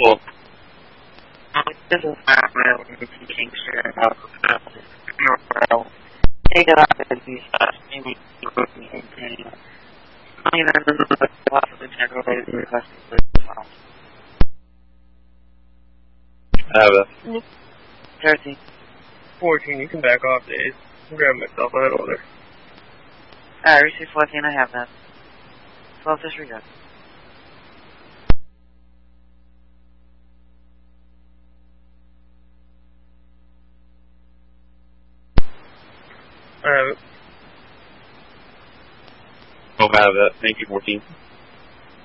Cool. This is not my teaching sure about take it off as these maybe I mean, I'm possibly generated the request as well. I have a 13. 14, you can back off, Dave. I'm grabbing myself a little older. Alright, receive 14, I have that. 12 disregard. I have it. I'll have that. Thank you, 14.